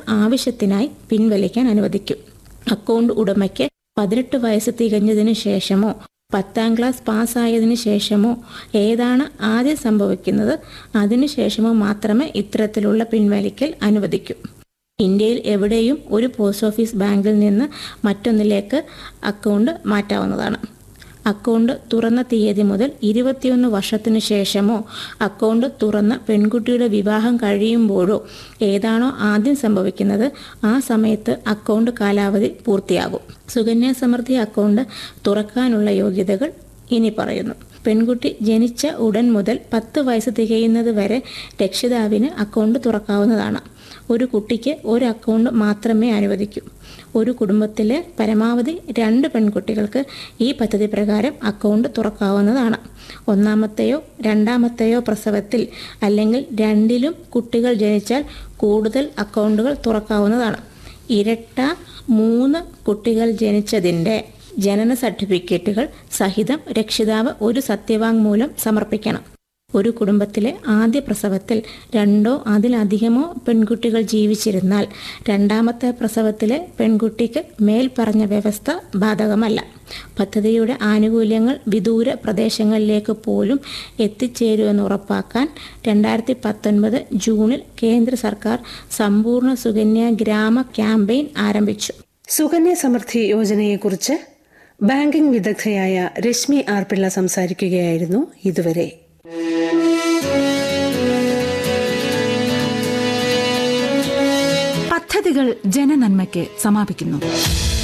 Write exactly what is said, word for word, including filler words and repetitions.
ആവശ്യത്തിനായി പിൻവലിക്കാൻ അനുവദിക്കും. അക്കൗണ്ട് ഉടമയ്ക്ക് പതിനെട്ട് വയസ്സ് തികഞ്ഞതിനു ശേഷമോ പത്താം ക്ലാസ് പാസ്സായതിനു ശേഷമോ ഏതാണ് ആദ്യം സംഭവിക്കുന്നത് അതിനുശേഷമോ മാത്രമേ ഇത്തരത്തിലുള്ള പിൻവലിക്കൽ അനുവദിക്കൂ. ഇന്ത്യയിൽ എവിടെയും ഒരു പോസ്റ്റ് ഓഫീസ് ബാങ്കിൽ നിന്ന് മറ്റൊന്നിലേക്ക് അക്കൗണ്ട് മാറ്റാവുന്നതാണ്. അക്കൗണ്ട് തുറന്ന തീയതി മുതൽ ഇരുപത്തിയൊന്ന് വർഷത്തിനു ശേഷമോ അക്കൗണ്ട് തുറന്ന പെൺകുട്ടിയുടെ വിവാഹം കഴിയുമ്പോഴോ ഏതാണോ ആദ്യം സംഭവിക്കുന്നത് ആ സമയത്ത് അക്കൗണ്ട് കാലാവധി പൂർത്തിയാകും. സുകന്യാ സമൃദ്ധി അക്കൗണ്ട് തുറക്കാനുള്ള യോഗ്യതകൾ ഇനി പറയുന്നു. പെൺകുട്ടി ജനിച്ച ഉടൻ മുതൽ പത്ത് വയസ്സ് തികയുന്നത് വരെ രക്ഷിതാവിന് അക്കൗണ്ട് തുറക്കാവുന്നതാണ്. ഒരു കുട്ടിക്ക് ഒരു അക്കൗണ്ട് മാത്രമേ അനുവദിക്കൂ. ഒരു കുടുംബത്തിലെ പരമാവധി രണ്ട് പെൺകുട്ടികൾക്ക് ഈ പദ്ധതി പ്രകാരം അക്കൗണ്ട് തുറക്കാവുന്നതാണ്. ഒന്നാമത്തെയോ രണ്ടാമത്തെയോ പ്രസവത്തിൽ അല്ലെങ്കിൽ രണ്ടിലും കുട്ടികൾ ജനിച്ചാൽ കൂടുതൽ അക്കൗണ്ടുകൾ തുറക്കാവുന്നതാണ്. ഇരട്ട മൂന്ന് കുട്ടികൾ ജനിച്ചതിൻ്റെ ജനന സർട്ടിഫിക്കറ്റുകൾ സഹിതം രക്ഷിതാവ് ഒരു സത്യവാങ്മൂലം സമർപ്പിക്കണം. ഒരു കുടുംബത്തിലെ ആദ്യ പ്രസവത്തിൽ രണ്ടോ അതിലധികമോ പെൺകുട്ടികൾ ജീവിച്ചിരുന്നാൽ രണ്ടാമത്തെ പ്രസവത്തിലെ പെൺകുട്ടിക്ക് മേൽപ്പറഞ്ഞ വ്യവസ്ഥ ബാധകമല്ല. പദ്ധതിയുടെ ആനുകൂല്യങ്ങൾ വിദൂര പ്രദേശങ്ങളിലേക്ക് പോലും എത്തിച്ചേരുമെന്ന് ഉറപ്പാക്കാൻ രണ്ടായിരത്തി പത്തൊൻപത് ജൂണിൽ കേന്ദ്ര സർക്കാർ സമ്പൂർണ്ണ സുകന്യ ഗ്രാമ ക്യാമ്പയിൻ ആരംഭിച്ചു. സുകന്യ സമൃദ്ധി യോജനയെക്കുറിച്ച് ബാങ്കിംഗ് വിദഗ്ധയായ രശ്മി ആർ പിള്ള സംസാരിക്കുകയായിരുന്നു ഇതുവരെ. പദ്ധതികൾ ജനനന്മയ്ക്ക് സമാപിക്കുന്നു.